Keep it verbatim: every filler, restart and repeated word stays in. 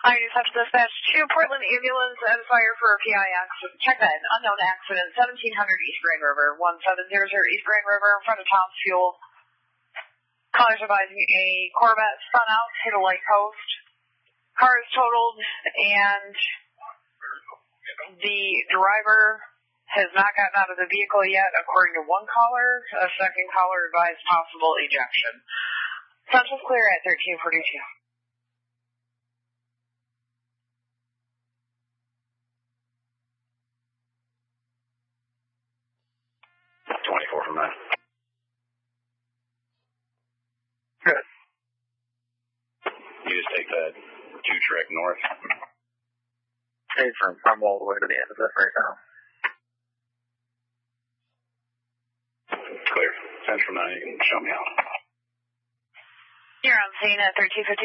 I Dispatch Dispatch to Portland Ambulance and Fire for a P I accident. Check that. Unknown accident, seventeen hundred East Grand River, one seven zero zero East Grand River in front of Tom's Fuel. Callers advising a Corvette spun out, hit a light post. Car is totaled, and the driver has not gotten out of the vehicle yet, according to one caller. A second caller advised possible ejection. Central's clear at thirteen forty-two. twenty-four from nine. Good. You just take that two track north. Hey, from, from all the way to the end of this right now. Clear. Central nine, you can show me out. You're on scene at thirteen fifty.